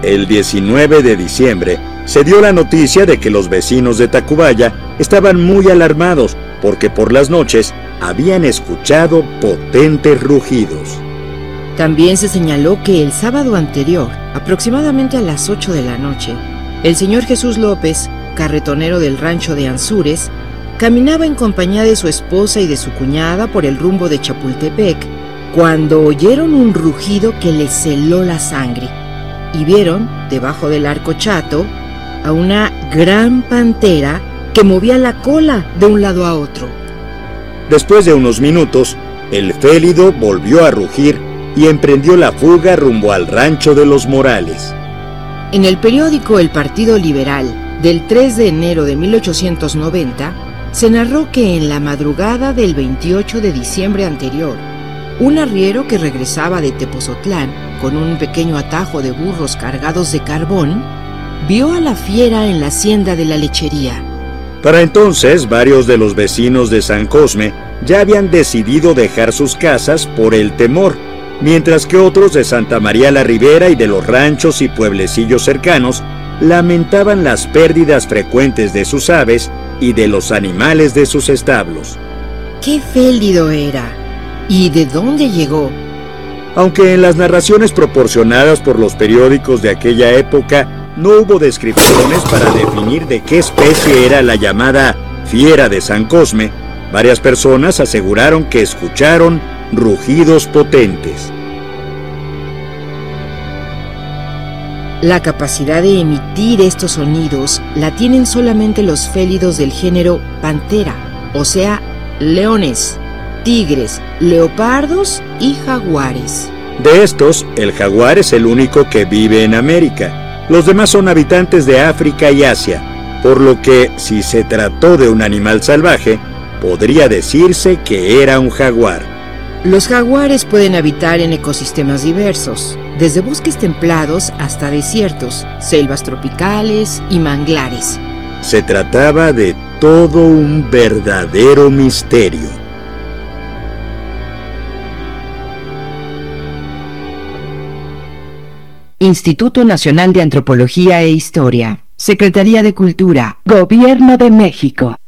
El 19 de diciembre se dio la noticia de que los vecinos de Tacubaya estaban muy alarmados porque por las noches habían escuchado potentes rugidos. También se señaló que el sábado anterior, aproximadamente a las 8 de la noche, el señor Jesús López, carretonero del rancho de Anzures, caminaba en compañía de su esposa y de su cuñada por el rumbo de Chapultepec, cuando oyeron un rugido que les heló la sangre y vieron, debajo del arco chato, a una gran pantera que movía la cola de un lado a otro. Después de unos minutos, el félido volvió a rugir y emprendió la fuga rumbo al rancho de los Morales. En el periódico El Partido Liberal, del 3 de enero de 1890, se narró que en la madrugada del 28 de diciembre anterior, un arriero que regresaba de Tepozotlán con un pequeño atajo de burros cargados de carbón, vio a la fiera en la hacienda de la lechería. Para entonces, varios de los vecinos de San Cosme ya habían decidido dejar sus casas por el temor, mientras que otros de Santa María la Ribera y de los ranchos y pueblecillos cercanos lamentaban las pérdidas frecuentes de sus aves y de los animales de sus establos. ¡Qué félido era! ¿Y de dónde llegó? Aunque en las narraciones proporcionadas por los periódicos de aquella época no hubo descripciones para definir de qué especie era la llamada fiera de San Cosme, varias personas aseguraron que escucharon rugidos potentes. La capacidad de emitir estos sonidos la tienen solamente los félidos del género pantera, o sea, leones, tigres, leopardos y jaguares. De estos, el jaguar es el único que vive en América. Los demás son habitantes de África y Asia, por lo que, si se trató de un animal salvaje, podría decirse que era un jaguar. Los jaguares pueden habitar en ecosistemas diversos, desde bosques templados hasta desiertos, selvas tropicales y manglares. Se trataba de todo un verdadero misterio. Instituto Nacional de Antropología e Historia, Secretaría de Cultura, Gobierno de México.